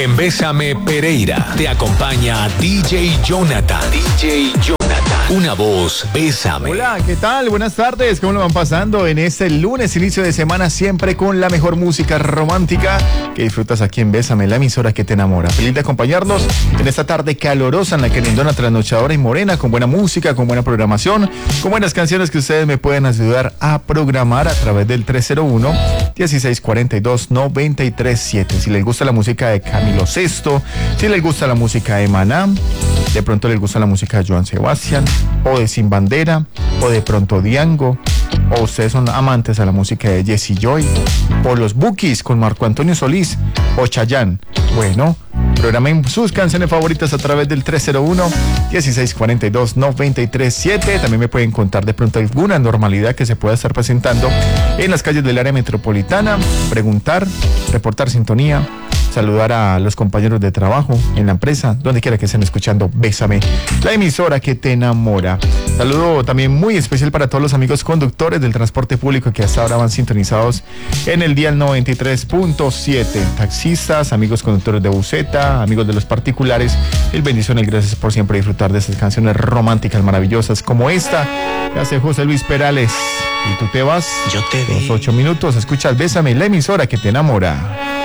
En Bésame Pereira te acompaña DJ Jonathan. DJ Jonathan. Una voz, Bésame. Hola, ¿qué tal? Buenas tardes. ¿Cómo lo van pasando en este lunes, inicio de semana, siempre con la mejor música romántica que disfrutas aquí en Bésame, la emisora que te enamora? Feliz de acompañarnos en esta tarde calorosa en la que lindona, trasnochadora y morena, con buena música, con buena programación, con buenas canciones que ustedes me pueden ayudar a programar a través del 301-1642-937. Si les gusta la música de Camilo Sesto, si les gusta la música de Maná, de pronto les gusta la música de Joan Sebastián, o de Sin Bandera, o de pronto Diango, o ustedes son amantes a la música de Jesse Joy, o los Bukis con Marco Antonio Solís, o Chayanne. Bueno, programen sus canciones favoritas a través del 301-1642-937. También me pueden contar de pronto alguna normalidad que se pueda estar presentando en las calles del área metropolitana, preguntar, reportar sintonía, saludar a los compañeros de trabajo en la empresa, donde quiera que estén escuchando Bésame, la emisora que te enamora. Saludo también muy especial para todos los amigos conductores del transporte público que hasta ahora van sintonizados en el dial 93.7. Taxistas, amigos conductores de buseta, amigos de los particulares, el bendiciones y gracias por siempre disfrutar de esas canciones románticas maravillosas como esta que hace José Luis Perales. Y tú te vas, yo te los 8 minutos, escuchas Bésame, la emisora que te enamora.